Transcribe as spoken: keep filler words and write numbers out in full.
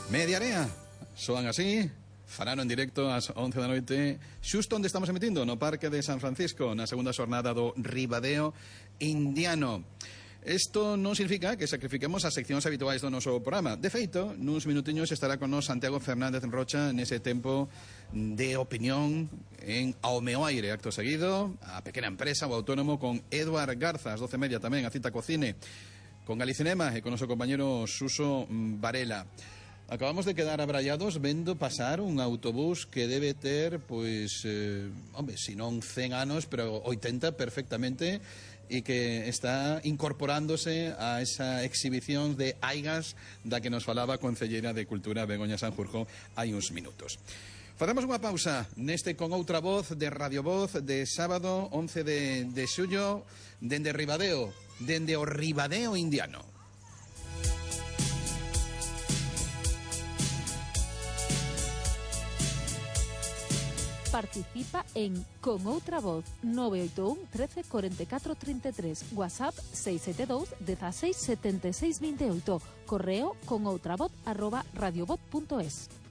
Mediarea, soan así, farano en directo ás once da noite, xusto onde estamos emitindo, no Parque de San Francisco, na segunda xornada do Ribadeo Indiano. Isto non significa que sacrifiquemos as seccións habituais do noso programa. De feito, nuns minutiños estará con nos Santiago Fernández Rocha nese tempo de opinión en Ao meu aire. Acto seguido, a pequena empresa, o autónomo, con Eduard Garza, ás doce e media tamén, a cita co cine, con Galicinema e con noso compañero Suso Varela. Acabamos de quedar abrallados vendo pasar un autobús que debe ter, pois, eh, hombre, si non cen anos, pero oitenta perfectamente, e que está incorporándose a esa exhibición de aigas da que nos falaba a concelleira de Cultura Begoña Sanjurjo hai uns minutos. Facemos unha pausa neste Con Outra Voz de Radio Voz de sábado once de, de xullo dende Ribadeo, dende o Ribadeo Indiano. Participa en Con Outra Voz nove oito un, trece, cuarenta y cuatro, treinta y tres, WhatsApp seis sete dos, dieciséis, setenta y seis, veintiocho, correo conoutravoz arroba radiovoz punto es.